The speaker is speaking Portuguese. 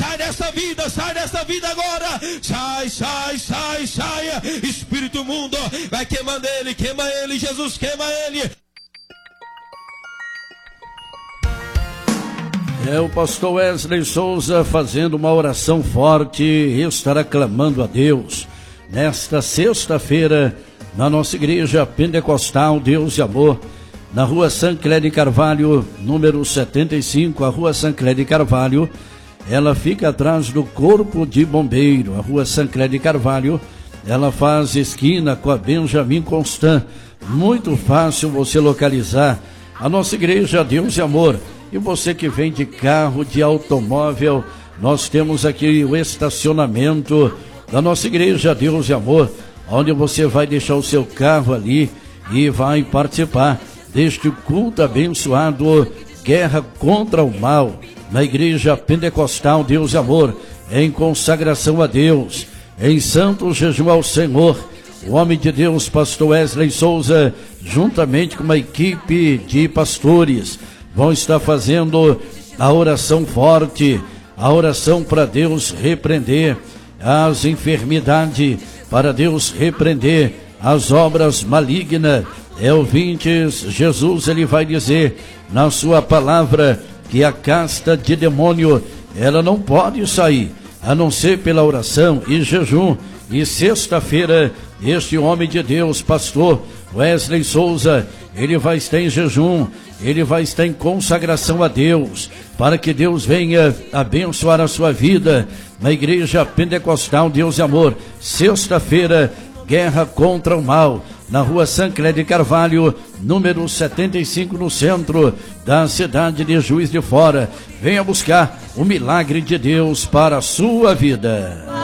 sai dessa vida agora, sai, espírito imundo, vai queimando ele, queima ele, Jesus, queima ele. É o pastor Wesley Souza fazendo uma oração forte e estará clamando a Deus nesta sexta-feira na nossa igreja pentecostal Deus e Amor, na rua Sancler de Carvalho, número 75, a rua Sancler de Carvalho. Ela fica atrás do Corpo de Bombeiro. A rua Sancler de Carvalho, ela faz esquina com a Benjamin Constant. Muito fácil você localizar a nossa igreja Deus e Amor. E você que vem de carro, de automóvel, nós temos aqui o estacionamento da nossa igreja Deus e Amor, onde você vai deixar o seu carro ali e vai participar deste culto abençoado, Guerra contra o Mal, na igreja pentecostal Deus e Amor, em consagração a Deus, em santo jejum ao Senhor. O homem de Deus, pastor Wesley Souza, juntamente com uma equipe de pastores, vão estar fazendo a oração forte, a oração para Deus repreender as enfermidades, para Deus repreender as obras malignas. Ouvintes, Jesus, ele vai dizer na sua palavra que a casta de demônio, ela não pode sair, a não ser pela oração e jejum. E sexta-feira, este homem de Deus, pastor Wesley Souza, ele vai estar em jejum, ele vai estar em consagração a Deus, para que Deus venha abençoar a sua vida na igreja pentecostal Deus e Amor. Sexta-feira, Guerra contra o Mal, na rua Sancler de Carvalho, número 75, no centro da cidade de Juiz de Fora. Venha buscar o milagre de Deus para a sua vida.